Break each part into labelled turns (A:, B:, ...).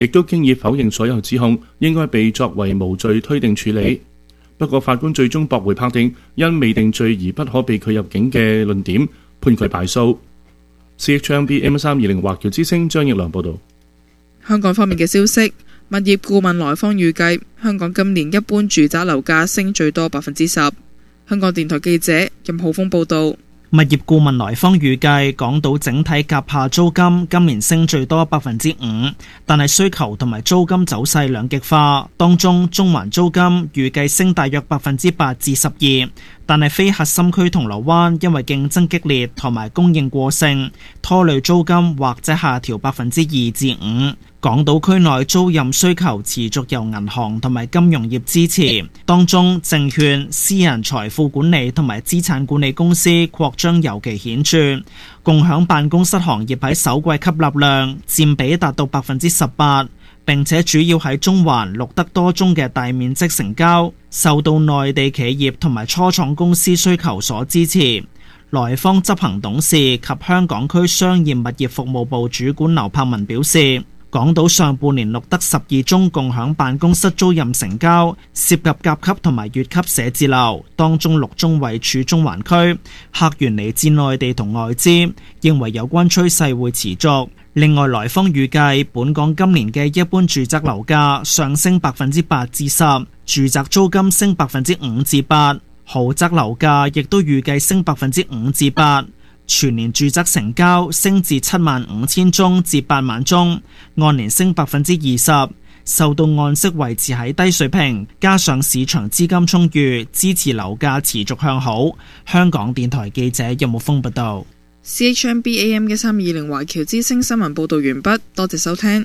A: 亦都經已否認所有指控，應該被作為無罪推定處理。不過法官最終駁回拍定因未定罪而不可被拒入境嘅論點，判佢敗訴。CHMB M320 華僑之聲張奕良報導。
B: 香港方面嘅消息，物業顧問來方預計香港今年一般住宅樓價升最多10%。香港電台記者任浩峰報導。
C: 物業顧問來方預計港島整體甲廈租金今年升最多5%，但係需求同埋租金走勢兩極化，當中中環租金預計升大約8%至12%，但係非核心區銅鑼灣因為競爭激烈同埋供應過剩，拖累租金或者下調2%至5%。港島區內租賃需求持續由銀行同埋金融業支持，當中證券、私人財富管理同埋資產管理公司擴張尤其顯著。共享辦公室行業喺首季吸納量佔比達到18%，並且主要喺中環錄得多宗嘅大面積成交，受到內地企業同埋初創公司需求所支持。來方執行董事及香港區商業物業服務部主管劉柏文表示，港島上半年錄得12宗共享辦公室租賃成交，涉及甲級同埋乙級寫字樓，當中6宗位處中環區，客源嚟自內地同外資，認為有關趨勢會持續。另外，來方預計本港今年嘅一般住宅樓價上升8%至10%，住宅租金升5%至8%，豪宅樓價亦都預計升5%至8%。全年住宅成交升至75000宗至8萬宗，按年升20%，受到按息維持喺低水平，加上市場資金充裕，支持樓價持續向好。香港電台記者任木峰報道。
B: CHMB AM 1320華僑之聲新聞報道完畢，多謝收聽。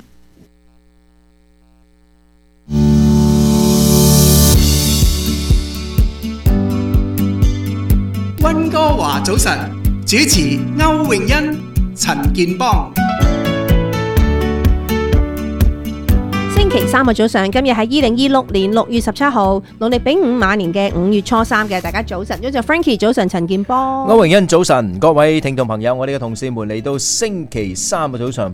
D: 溫哥華早晨。主持歐詠欣、陳健邦。
E: 星期三嘅早上，今日係2026年6月17號，農曆丙午馬年嘅5月初3嘅，大家早晨，早晨 Frankie 早晨，陳健邦。
F: 歐詠欣早晨，各位聽眾朋友，我哋嘅同事們嚟到星期三嘅早上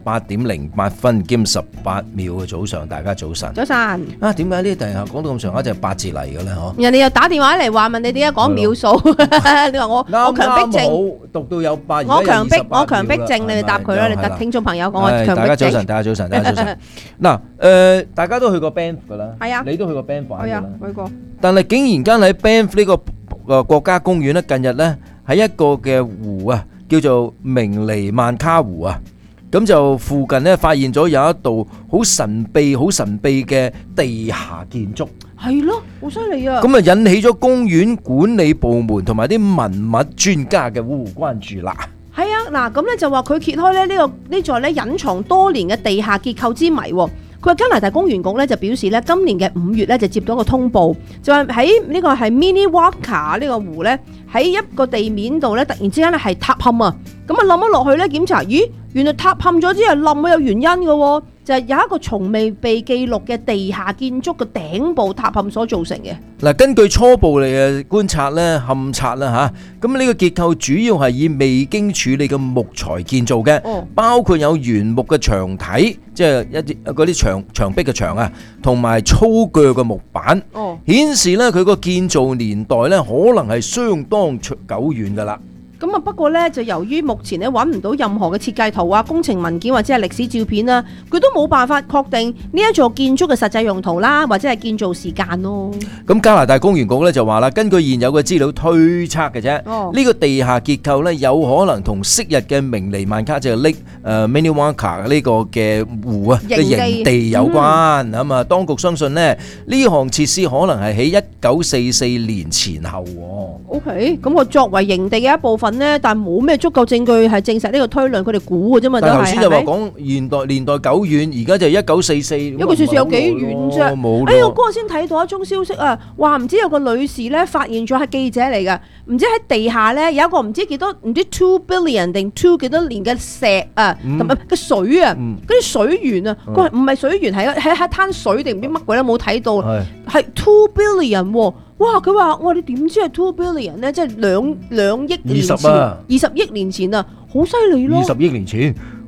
F: 8:08兼18秒嘅早上，大家早晨。
E: 早晨。
F: 啊，點解呢？突然間講到咁長一隻8字嚟嘅咧？嗬。
E: 人哋又打電話嚟話問你點解講秒數，你話我強迫症，
F: 讀到有8，
E: 我強迫症，你哋答佢啦，你答聽眾朋友講我強迫症。
F: 大家早晨，大家早晨，大家早晨。嗱，大家都去過 Banff 噶啦，係啊，你都去過 Banff 玩噶啦，
E: 去過。
F: 但係竟然間喺 Banff 呢個國家公園咧，近日咧喺一個嘅湖啊，叫做明尼曼卡湖啊，咁就附近咧發現咗有一道好神秘嘅地下建築，
E: 係咯，好犀利啊！
F: 咁啊引起咗公園管理部門同埋啲文物專家嘅關注啦。
E: 係啊，嗱咁咧就話佢揭開咧呢座咧隱藏多年嘅地下結構之謎。佢話加拿大公園局咧就表示咧，今年嘅5月咧就接到一個通報，就話喺呢個係 Minnewanka 呢個湖咧，喺一個地面度咧突然之間咧係塌陷啊！咁啊冧咗落去咧檢查，咦，原來塌陷咗之後冧有原因嘅，就係有一個從未被記錄嘅地下建築嘅頂部塌陷所造成嘅。
F: 嗱，根據初步嚟嘅觀察咧、勘察啦嚇，咁呢個結構主要係以未經處理嘅木材建造嘅，包括有原木嘅牆體，即係一啲嗰啲牆壁嘅牆啊，同埋粗鋸嘅木板，顯示咧佢個建造年代咧可能係相當久遠噶啦。
E: 咁啊，不過咧就由於目前咧揾唔到任何嘅設計圖啊、工程文件或者係歷史照片啦，佢都冇辦法確定呢一座建築嘅實際用途啦，或者係建造時間咯。
F: 咁加拿大公園局咧就話啦，根據現有嘅資料推測嘅啫，呢個地下結構咧有可能同昔日嘅明尼曼卡即係Minnewanka 呢個嘅湖啊嘅營地有關。咁啊，當局相信咧呢項設施可能係喺1944年前後。
E: OK， 咁我作為營地嘅一部分咧，但冇咩足夠證據係證實呢個推論，佢哋估嘅啫嘛。
F: 但係頭先就話講年代久遠，而家就係1944。
E: 1944有幾遠啫？
F: 冇。
E: 哎呀，嗰日先睇到一宗消息啊，話唔知有個女士咧發現咗係記者嚟㗎，唔知喺地下咧有一個唔知幾多唔知2 billion 定2幾多年嘅石啊，同埋嘅水啊，嗰啲水源啊，佢唔係水源，係一灘水定唔知乜鬼都冇睇到，係2 billion 喎。哇！佢話：我你點知係2 billion 咧？即係2億年前，20億年前啊，好犀利咯！
F: 20億年前，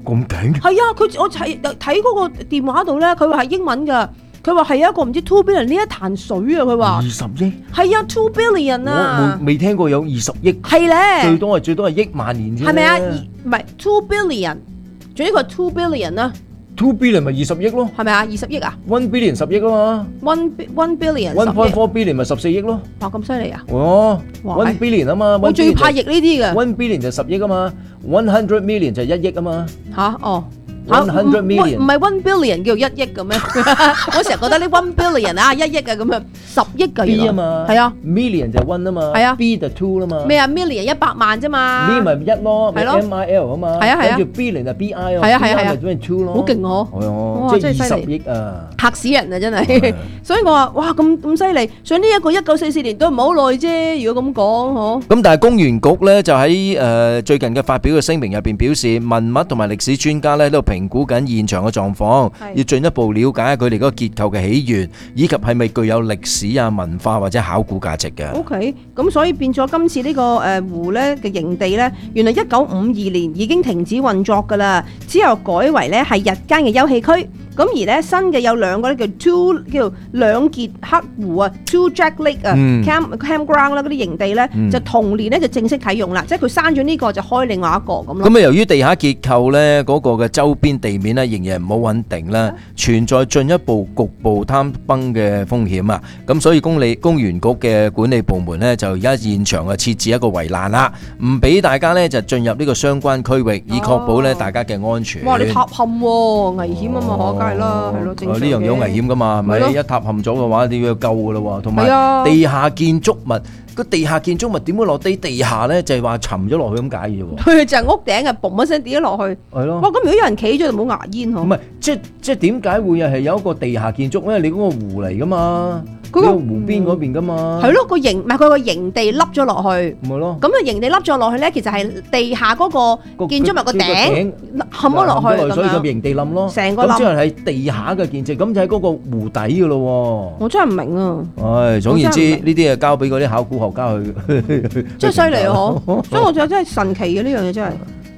F: 咁勁？
E: 係啊，我睇嗰個電話度咧，佢話係英文㗎。佢話係一個唔知 2 billion 呢一壇水啊！佢話
F: 20億，
E: 係啊，2 billion 啊！
F: 我未聽過有20億，
E: 係咧，
F: 最多係億萬年啫。
E: 係咪啊？唔係2 billion， 總之佢2 billion 啦。
F: 2 billion 咪20億咯，
E: 係咪啊？20億啊
F: ？1 billion 10億啦嘛。
E: 1 billion
F: 1.4 billion 咪14億咯。
E: 哇，咁犀利啊！
F: 哦，1 billion 啊嘛，
E: 我最怕譯呢啲嘅。
F: 1 billion 就10億啊嘛，100 million 就1億啊嘛。
E: 嚇哦！
F: 100 million
E: 唔係1 billion 叫做1億嘅咩？我成日覺得呢1 billion 啊1億啊咁樣10億㗎
F: B 啊嘛，
E: 係啊
F: million 就1啊嘛，
E: 係啊
F: B 就2啦嘛。
E: 咩啊 million 100萬啫嘛
F: ，M 咪1咯，
E: 係咯
F: MIL 啊嘛，
E: 係啊係啊
F: 跟住 billion 就 BI 啊，
E: 係啊係啊係啊
F: 咪2咯，
E: 好勁喎！
F: 係啊，
E: 哇
F: 即係
E: 真係犀利
F: 20億啊！
E: 嚇死人啊！真係，所以我話哇咁犀利，上呢一個1944年都唔係好耐啫。如果咁講，嗬。
F: 咁但係公園局咧就喺最近嘅發表嘅聲明入邊表示，文物同埋歷史專家咧喺度評估緊現場嘅狀況，要進一步了解下佢哋嗰個結構嘅起源，以及係咪具有歷史啊、文化或者考古價值嘅。
E: OK，咁所以變咗今次呢個湖咧嘅營地咧，原來1952年已經停止運作㗎啦，之後改為咧係日間嘅休憩區。咁而咧新嘅有兩個咧叫兩傑克湖啊 ，Two Jack Lake 啊，campground 啦嗰啲營地咧，就同年咧就正式啟用啦，即係佢刪咗呢個就開另外一個咁咯。
F: 咁啊，由於地下結構咧嗰個嘅周邊地面咧仍然唔好穩定啦，存在進一步局部坍崩嘅風險啊，咁所以公園局嘅管理部門咧就而家現場啊設置一個圍欄啦，唔俾大家咧就進入呢個相關區域，以確保咧大家嘅安全。
E: 哇！你塌陷喎，危險啊嘛，係咯，正常嘅。
F: 呢樣嘢好危險噶嘛，咪一塌陷咗嘅話，你要救噶咯喎。同埋地下建築物，個地下建築物點會落地下咧？就係話沉咗落去咁解嘅喎。
E: 佢就係屋頂啊，嘣一聲跌咗落去。係咯。哇！咁如果有人企咗就冇牙煙嗬。唔
F: 係，即係點解會係有一個地下建築？因為你嗰個湖嚟噶嘛，嗰個湖邊嗰邊噶嘛。
E: 係咯，唔係佢個營地凹咗落去。
F: 咪咯。
E: 咁啊，營地凹咗落去咧，其實係地下嗰個建築物個頂冚咗落去，
F: 所以個營地冧咯。
E: 成個冧。
F: 咁即係喺地下嘅建設，咁就喺嗰個湖底嘅咯。
E: 我真係唔明啊！
F: 唉，總言之，呢啲啊交俾嗰啲考古學家去。
E: 真係犀利啊！嗬，所以我覺得真係神奇嘅呢樣嘢真係。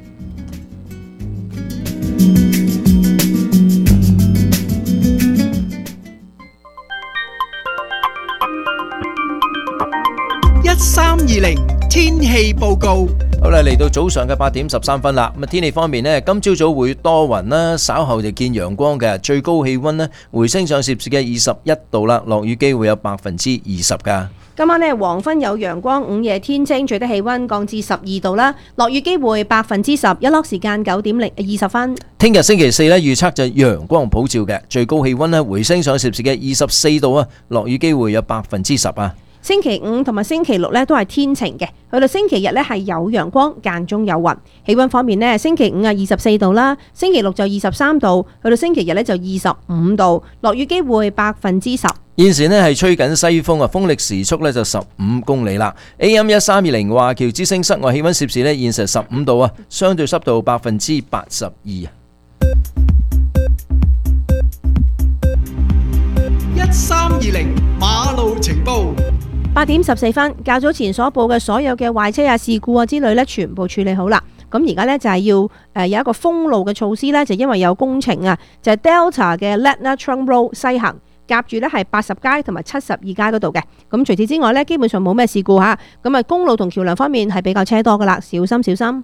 D: 1320天氣報告。
F: 好啦，嚟到早上嘅8點13分啦。咁啊，天氣方面呢，今朝早會多雲啦，稍後就見陽光嘅，最高氣溫呢回升上攝氏嘅21度啦，落雨機會有20%噶。
E: 今晚呢，黃昏有陽光，午夜天清，最低氣溫降至12度啦，落雨機會10%，日落時間9點20分。
F: 聽日星期四呢，預測就陽光普照嘅，最高氣溫呢回升上攝氏嘅24度啊，落雨機會有10%啊。
E: 星期五同埋星期六咧都係天晴嘅，去到星期日咧係有陽光，間中有雲。氣溫方面呢，星期五啊24度啦，星期六就23度，去到星期日咧就25度，落雨機會10%。
F: 現時呢係吹緊西風啊，風力時速呢就15公里啦。AM 1320華僑之聲室外氣溫攝氏呢現時15度啊，相對濕度82%啊。
D: 1320馬路情報。
E: 8點14分，較早前所報嘅所有嘅壞車啊、事故啊之類咧，全部處理好啦。咁而家咧就係要有一個封路嘅措施咧，就因為有工程啊，就係 Delta 嘅 Latna Trunk Road 西行夾住咧係80街同埋72街嗰度嘅。咁除此之外咧，基本上冇咩事故嚇。咁啊，公路同橋梁方面係比較車多噶啦，小心小心。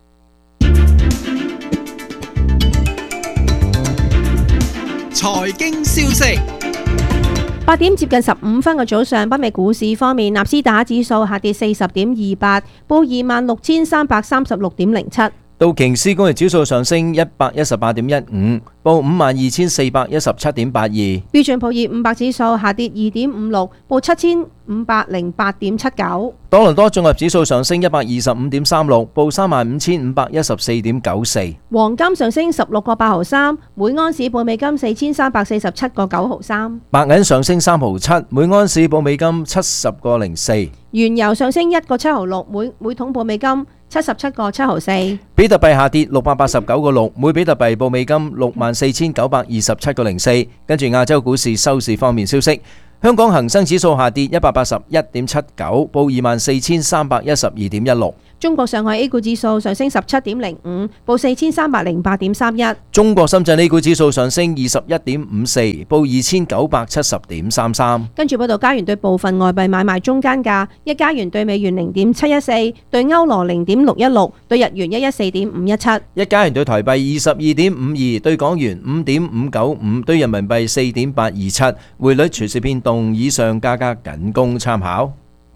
D: 財經消息。
E: 8點接近15分嘅早上，北美股市方面，納斯達克指數下跌40.28，報26,336.07。
F: 道瓊斯工業指數上升118.15，報52,417.82。
E: 標準普爾500指數下跌2.56，報7,508.79。
F: 多倫多綜合指數上升125.36，報35,514.94。
E: 黃金上升16個8毫3，每盎司報美金4,347個9毫3。
F: 白銀上升3毫7，每盎司報美金70個04。
E: 原油上升1個7毫6，每桶報美金77個7毫4。
F: 比特幣下跌689個6，每比特幣報美金64,927個04。跟住亞洲股市收市方面消息，香港恒生指數下跌181.79，報24,312.16。
E: 中國上海 A 股指數上升17.05，報4308.31。
F: 中國深圳 A 股指數上升21.54，報2970.33。
E: 跟住報道加元對部分外幣買賣中間價：一加元對美元0.714，對歐羅0.616，對日元114.517。
F: 一加元對台幣22.52，對港元5.595，對人民幣4.827。匯率隨時變動，以上價格僅供參考。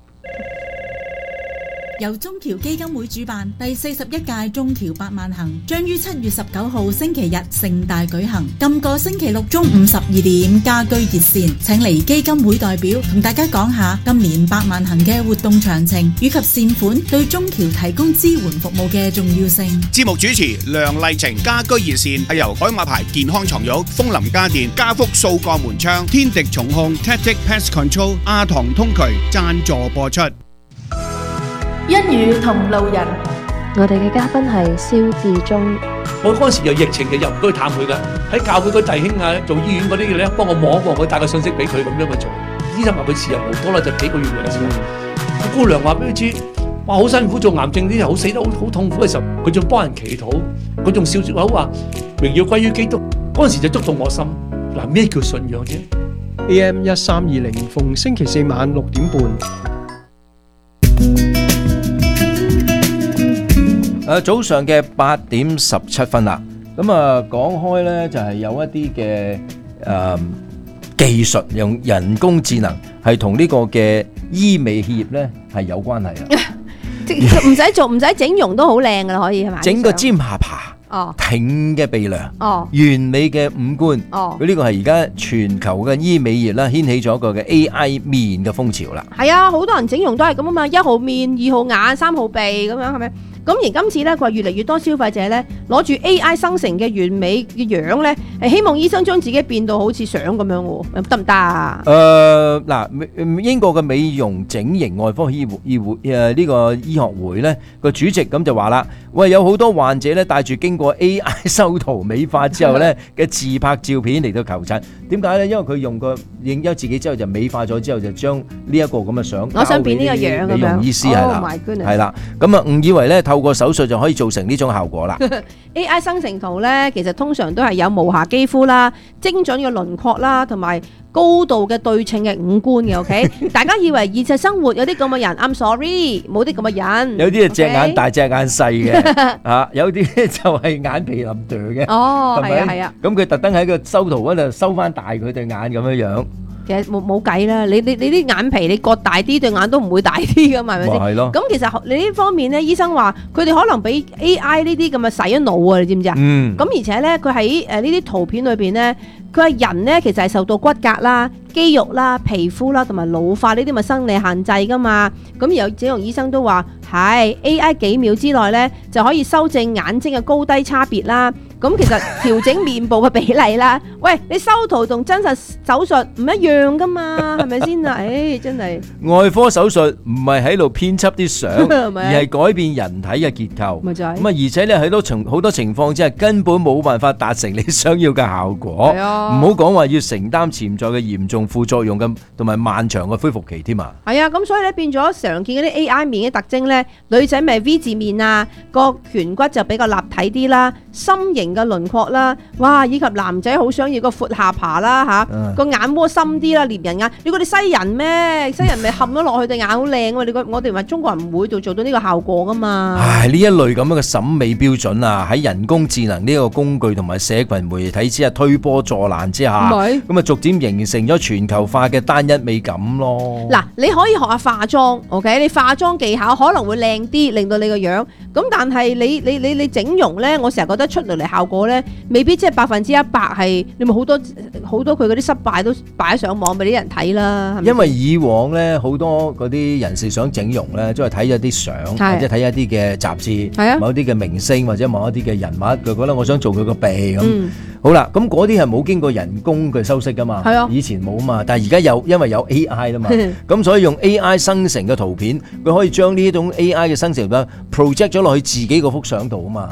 G: 由中僑基金會主辦第41屆中僑百萬行將於7月19號星期日盛大舉行。今個星期六中午12點家居熱線，請嚟基金會代表同大家講下今年百萬行嘅活動詳情以及善款對中僑提供支援服務嘅重要性。
H: 節目主持梁麗晴，家居熱線係由海馬牌健康床褥、楓林家電、家福掃鋼門窗、天敵重控、Tactic Pest Control、阿唐通渠贊助播出。
I: 一語同路人，
J: 我哋嘅嘉賓係蕭志忠。
K: 我嗰陣時有疫情就入唔到去探佢噶，喺教會嗰弟兄啊，做醫院嗰啲嘅咧，幫我望一望佢，帶個信息俾佢咁樣去做。醫生話佢時日無多啦，就幾個月嘅時候。個姑娘話俾佢知，哇好辛苦做癌症啲人，好死得好痛苦嘅時候，佢仲幫人祈禱，佢仲笑住口話榮耀歸於基督。嗰陣時就觸動我心。嗱，咩叫信仰啫
L: ？AM 1320逢星期四晚6點半。
F: 早上嘅8點17分啦，咁啊講開呢，就係有一啲嘅技術，用人工智能係同呢個嘅醫美業呢係有關係啊！
E: 唔使整容都好靚噶啦，可以係咪？
F: 整個尖下巴，挺嘅鼻梁，完美嘅五官，佢呢個係而家全球嘅醫美業啦，掀起咗一個嘅 AI 面嘅風潮啦。係
E: 啊，好多人整容都係咁啊嘛，1號面、2號眼、3號鼻咁樣，係咪？咁而今次咧，佢話越嚟越多消費者咧攞住 AI 生成嘅完美嘅樣咧，係希望醫生將自己變到好似相咁樣喎，得唔得啊？
F: 嗱，英國嘅美容整形外科呢個醫學會咧個主席咁就話啦，喂，有好多患者咧帶住經過 AI 修圖美化之後咧嘅自拍照片嚟到求診，點解咧？因為佢用個影咗自己之後就美化咗之後就將呢一個咁嘅相，
E: 我想變呢個樣咁樣。
F: 美容醫師係啦，咁啊誤以為咧透過手術就可以造成呢種效果啦。
E: AI 生成圖咧，其實通常都係有無瑕肌膚啦、精準嘅輪廓啦，同埋高度嘅對稱嘅五官嘅。OK， 大家以為現實生活有啲咁嘅人 ，I'm sorry， 冇啲咁嘅人。
F: 有啲係隻眼大隻眼細嘅，啊，有啲就係眼皮冧哚嘅。
E: 哦，係啊係啊。
F: 咁佢特登喺個修圖嗰度收翻大佢對眼咁樣樣。
E: 其實冇計啦，你啲眼皮你割大啲，對眼都唔會大啲噶嘛，係咪先？
F: 係咯。咁
E: 其實你呢方面咧，醫生話佢哋可能俾 AI 呢啲咁嘅洗咗腦啊，你知唔知啊？咁而且咧，佢喺呢啲圖片裏邊咧，佢係人咧，其實係受到骨骼啦、肌肉啦、皮膚啦同埋老化呢啲咪生理限制噶嘛。咁有整容醫生都話係 AI 幾秒之內咧就可以修正眼睛嘅高低差別啦。咁其實調整面部嘅比例啦，喂，你修圖同真實手術唔一樣噶嘛，係咪先啊？唉，真係
F: 外科手術唔係喺度編輯啲相，而係改變人體嘅結構。
E: 咪就係
F: 咁啊！而且咧喺好多情況之下根本冇辦法達成你想要嘅效果。係啊，唔好講話要承擔潛在嘅嚴重副作用咁，同埋漫長嘅恢復期添啊。
E: 係啊，咁所以咧變咗常見嗰啲 AI 面嘅特徵咧，女仔咪 V 字面啊，個顴骨就比較立體啲啦，心形嘅輪廓啦，哇！以及男仔好想要個闊下巴啦嚇，個眼窩深啲啦，獵人眼。你估你西人咩？西人咪冚咗落去對眼好靚喎！你我哋話中國人唔會做到呢個效果噶嘛？
F: 唉，呢一類咁樣嘅審美標準啊，喺人工智能呢個工具同埋社群媒體之下推波助瀾之下，咁啊逐漸形成咗全球化嘅單一美感咯。
E: 嗱，你可以學下化妝 ，OK？ 你化妝技巧可能會靚啲，令到你個樣。咁但係你整容咧，我成日覺得出嚟效果咧，未必即係100%係，你咪好多佢嗰啲失敗都擺上網俾啲人睇啦。
F: 因為以往咧好多嗰啲人士想整容咧，都係睇咗啲相，或者睇一啲嘅雜誌，某啲嘅明星或者某一啲嘅人物，佢覺得我想做佢個鼻咁。好啦，咁嗰啲係冇經過人工嘅修飾噶嘛，以前冇嘛，但係而家因為有 AI 啦嘛，咁所以用 AI 生成嘅圖片，佢可以將呢種 AI 嘅生成咧 project 咗落去自己嗰幅相度啊嘛。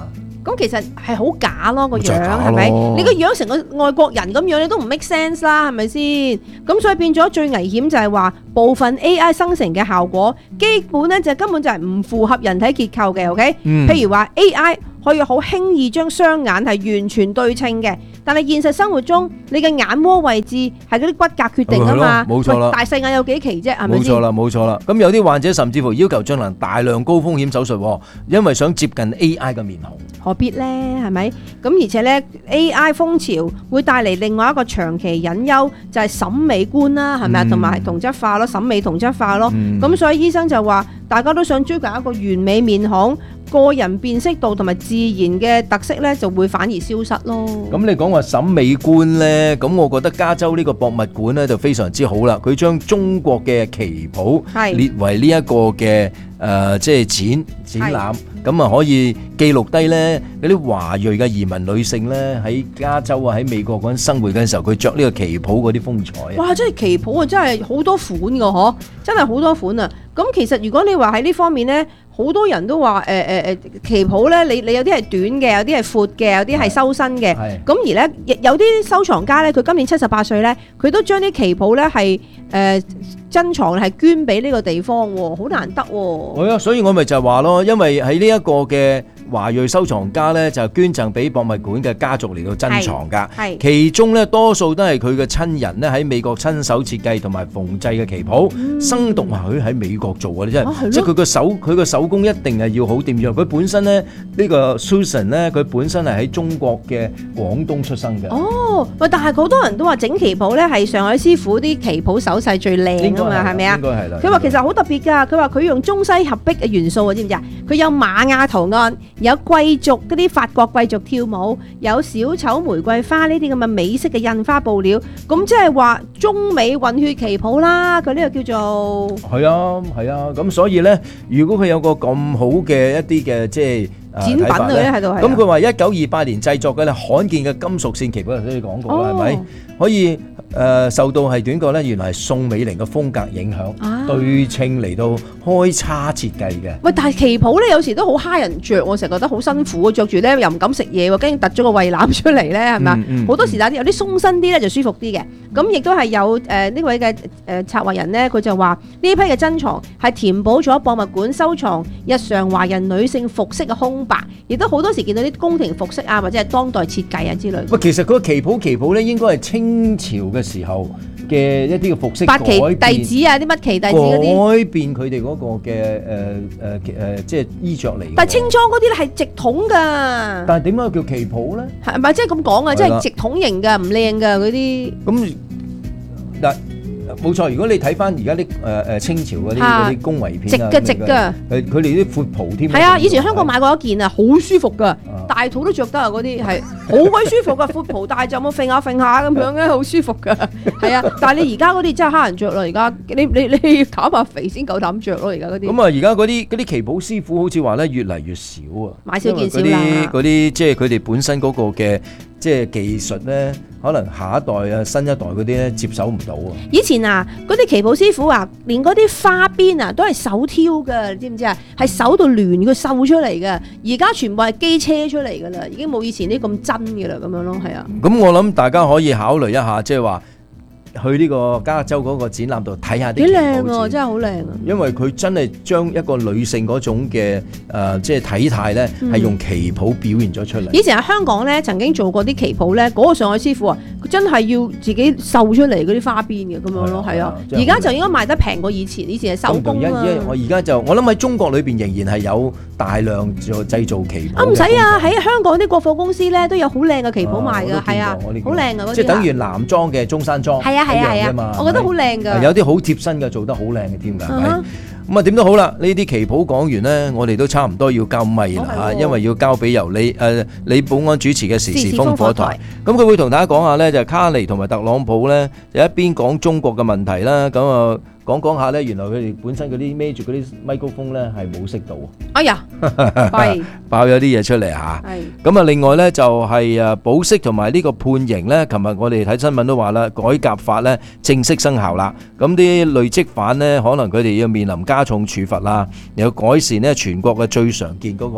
E: 咁其實係好假咯個樣，
F: 就係假咯
E: 係咪？你個樣成個外國人咁樣，你都唔 make sense 啦，係咪先？咁所以變咗最危險就係話部分 AI 生成嘅效果，基本咧就根本就係唔符合人體結構嘅。OK，譬如話 AI 可以好輕易將雙眼係完全對稱嘅。但係現實生活中，你嘅眼窩位置係嗰啲骨骼決定啊嘛，
F: 冇錯啦，
E: 大細眼有幾奇啫，係咪先？
F: 冇錯啦，冇錯啦。咁有啲患者甚至乎要求進行大量高風險手術，因為想接近 AI 嘅面孔。
E: 何必呢？係咪？咁而且呢 AI 風潮會帶嚟另外一個長期隱憂，就係審美觀啦，係咪啊？同埋同質化咯，審美同質化咯。咁所以醫生就話，大家都想追求一個完美面孔。個人辨識度同埋自然嘅特色咧，就會反而消失咯。
F: 咁你講話審美觀呢，咁我覺得加州呢個博物館呢就非常之好啦。佢將中國嘅旗袍列為呢一個嘅即係展覽，咁啊可以記錄低呢嗰啲華裔嘅移民女性呢喺加州啊喺美國嗰陣生活嘅時候，佢着呢個旗袍嗰啲風采啊！
E: 哇！真係旗袍啊，真係好多款㗎嗬，真係好多款啊！咁其實如果你話喺呢方面呢，好多人都話旗袍咧，你有啲係短嘅，有啲係闊嘅，有啲係修身嘅。咁而咧，有啲收藏家咧，佢今年78歲咧，佢都將啲旗袍咧係珍藏係捐俾呢個地方喎，好難得喎。
F: 係啊，所以我咪就係話咯，因為喺呢一個嘅華裔收藏家咧，就捐贈俾博物館嘅家族嚟到珍藏㗎。其中咧多數都係佢嘅親人咧喺美國親手設計同埋縫製嘅旗袍，生動話佢喺美國做嘅，真係即係佢個手工一定係要好掂樣。佢本身咧呢個 Susan 咧，佢本身係喺中國嘅廣東出生嘅。
E: 哦，喂，但係好多人都話整旗袍咧係上海師傅啲旗袍手勢最靚啊嘛，係咪啊？
F: 應該係啦。
E: 佢話其實好特別㗎，佢話佢用中西合璧嘅元素啊，知唔知啊？佢有瑪雅圖案，有貴族嗰啲法國貴族跳舞，有小丑玫瑰花呢啲咁嘅美式嘅印花布料，咁即係話中美混血旗袍啦。佢呢個叫做
F: 係啊，咁所以咧，如果佢有個咁好嘅一啲嘅即係
E: 展品咧喺度，
F: 咁佢話1928年製作嘅咧罕見嘅金屬線旗袍，頭先你講過啦，係咪可以受到係點講咧？原來係宋美齡嘅風格影響，對稱嚟到開叉設計嘅。喂，
E: 但係旗袍咧有時都好蝦人着，我成日覺得好辛苦，着住咧又唔敢食嘢喎，驚突咗個胃腩出嚟咧，係咪？好多時有啲鬆身啲咧就舒服啲嘅。咁亦都係有呢位嘅策劃人咧，佢就話呢批嘅珍藏係填補咗博物館收藏日常華人女性服飾嘅空白，亦都好多時見到啲宮廷服飾啊，或者係當代設計啊之類。
F: 喂，其實嗰個旗袍咧應該係清朝嘅時候嘅一啲嘅服飾
E: 八旗弟子啊，啲乜旗弟子嗰啲
F: 改變佢哋嗰個嘅即係衣着嚟。
E: 但係清裝嗰啲咧係直筒㗎。
F: 但係點解叫旗袍咧？
E: 係咪即係咁講啊？即係直筒型㗎，唔靚㗎嗰啲。
F: 咁嗱。冇錯，如果你睇翻而家啲清朝嗰啲宮圍片啊，
E: 直㗎，
F: 佢哋啲闊袍添。
E: 係啊，以前香港買過一件啊，好舒服㗎，大肚都着得啊，嗰啲係好鬼舒服㗎，闊袍大袖咁揈下揈下咁樣咧，好舒服㗎。係啊，但係你而家嗰啲真係蝦人着咯，而家你減下肥先夠膽着咯，而家嗰啲。咁
F: 啊，而家嗰啲旗袍師傅好似話咧越嚟越少啊，
E: 買少見少啦。
F: 嗰啲即係佢哋本身嗰個嘅即係技術咧，可能下一代啊、新一代嗰啲咧接手唔到啊。
E: 以前啊，嗰啲旗袍師傅啊，連嗰啲花邊啊都係手挑㗎，你知唔知啊？係手度亂佢繡出嚟㗎。而家全部係機車出嚟㗎啦，已經冇以前啲咁真㗎啦，咁樣咯，係啊。
F: 咁我諗大家可以考慮一下，即係話去呢個加州嗰個展覽度睇下啲旗袍。幾
E: 靚啊！真係好靚啊！
F: 因為佢真係將一個女性嗰種嘅即係體態咧，係用旗袍表現咗出嚟。
E: 以前喺香港咧，曾經做過啲旗袍咧，嗰個上海師傅啊，佢真係要自己繡出嚟嗰啲花邊嘅咁樣咯，係啊。而家就應該賣得平過以前，以前係手工啊。
F: 我而家就我諗喺中國裏邊仍然係有大量做製造旗袍。
E: 唔使啊，喺香港啲國貨公司咧都有好靚嘅旗袍賣㗎，係啊，好靚啊嗰啲。
F: 即係等於男裝嘅中山裝。
E: 係啊，我覺得好靚㗎。
F: 有啲好貼身嘅，做得好靚嘅添㗎，係咪？咁啊點都好啦，呢啲旗袍講完呢，我哋都差唔多要交咪啦嚇，因為要交俾由李寶安主持嘅時事烽火台。咁佢會同大家講下呢，就係卡尼同埋特朗普呢，就一邊講中國嘅問題啦，咁啊講下呢，原來佢哋本身嗰啲孭住嗰啲咪高峰呢係冇熄到。哎呀，爆咗啲嘢出嚟嚇。咁啊，另外呢，就係保釋同埋呢個判刑呢，琴日我哋睇新聞都話啦，改革法呢正式生效啦。咁啲累積犯呢，可能佢哋要面臨加重處罰啦，又改善呢全國嘅最常見嗰個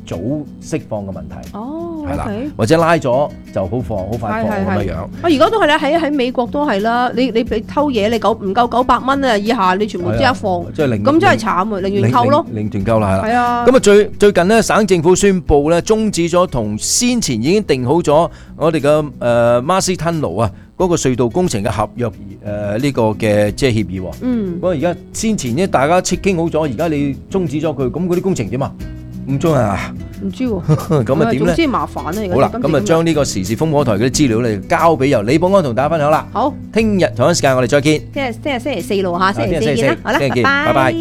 F: 早釋放嘅問題。
E: 哦，
F: 係啦
E: OK
F: 或者拉咗就好快放咁樣樣。
E: 而家都係啦，喺美國都係啦。你偷嘢，你唔夠900蚊啊以下，你全部即刻放，
F: 即係零
E: 咁真係慘啊！零元扣咯，
F: 零團購啦，
E: 係啊。
F: 咁啊最近呢，省政府宣布咧終止咗同先前已經定好咗我哋嘅馬斯吞路啊嗰個隧道工程嘅合約呢個嘅即係協議。不過而家先前呢，大家傾好咗，而家你終止咗佢，咁嗰啲工程點啊？唔中啊？
E: 唔知喎。
F: 咁啊點咧？
E: 總之麻煩啦。
F: 好啦，咁啊將呢個時事風波台嗰啲資料咧交俾由李寶安同大家分享啦。
E: 好，
F: 聽日同一時間我哋再見。
E: 聽日星期四咯嚇，星期四見啦。好啦，
F: 拜拜。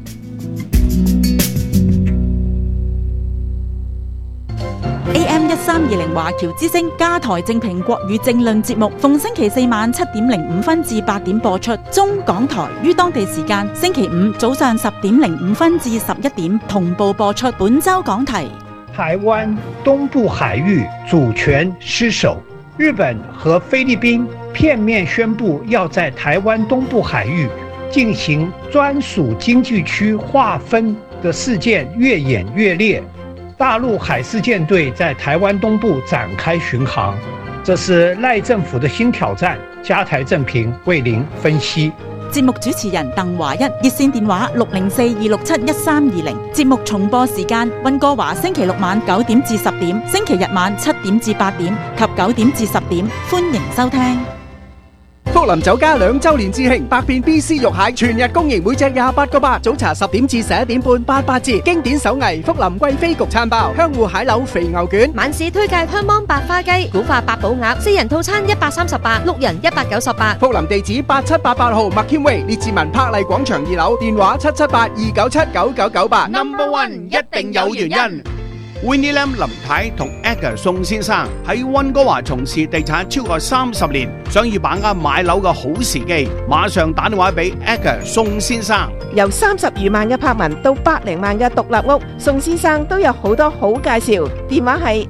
G: AM 1320華僑之聲加台正評國語政論節目，逢星期四晚7:05分至8點播出。中港台於當地時間星期五早上10:05分至11點同步播出。本周講題：
M: 台灣東部海域主權失守，日本和菲律賓片面宣布要在台灣東部海域進行專屬經濟區劃分的事件越演越烈。大陸海事艦隊在台灣東部展開巡航，這是賴政府的新挑戰。加台正評為您分析。
G: 節目主持人鄧華一，熱線電話604-267-1320。節目重播時間：溫哥華星期六晚9點至10點，星期日晚7點至8點及9點至10點。歡迎收聽。
D: 福林酒家2周年致慶，百變 BC 肉蟹全日供應，每隻28個8。早茶10點至11點半，88折。經典手藝福林貴妃焗餐包，香芋蟹柳肥牛卷。
N: 晚市推介香芒白花雞、古法八寶鴨，4人套餐138，六人198。
D: 福林地址8788號麥謙威列治文柏麗廣場2樓，電話778-297-9998。
H: Number One 一定有原因。Winnie Lam 林太同 Edgar 宋先生喺溫哥華從事地產超過30年，想要把握買樓嘅好時機，馬上打電話俾 Edgar 宋先生。
O: 由30餘萬嘅柏文到百零萬嘅獨立屋，宋先生都有好多好介紹。電話係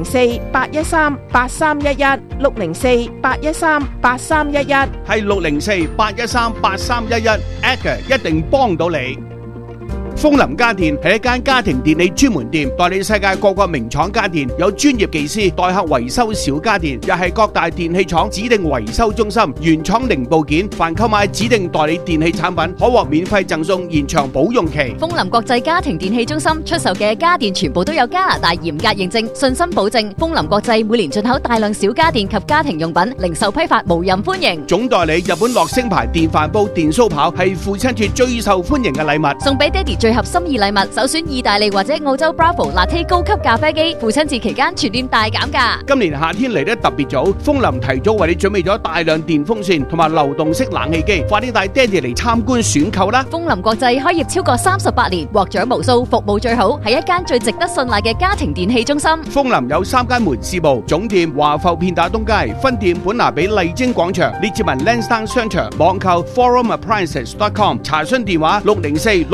O: 604-813-8311 604-813-8311，
H: 係604-813-8311 Edgar 一定幫到你。風林家電係一間家庭電器專門店，代理世界各個名廠家電，有專業技師代客維修小家電，又係各大電器廠指定維修中心，原廠零部件，凡購買指定代理電器產品，可獲免費贈送延長保用期。
P: 風林國際家庭電器中心出售嘅家電全部都有加拿大嚴格認證，信心保證。風林國際每年進口大量小家電及家庭用品，零售批發無任歡迎。
H: 總代理日本樂聲牌電飯煲、電酥刨係父親節最受歡迎嘅禮物，
P: 送俾爹哋最合心意禮物，首選意大利或者澳洲 Bravo Latte 高級咖啡機，父親節期間全店大減價。
H: 今年夏天嚟得特別早，風林提早為你準備咗大量電風扇同埋流動式冷氣機，快啲帶爹哋嚟參觀選購啦！
P: 風林國際開業超過38年，獲獎無數，服務最好，係一間最值得信賴嘅家庭電器中心。
H: 風林有3間門市部，總店華埠片打東街，分店本拿比麗晶廣場，列治文 Lansdowne 商場，網購 forumappliances.com， 查詢電話604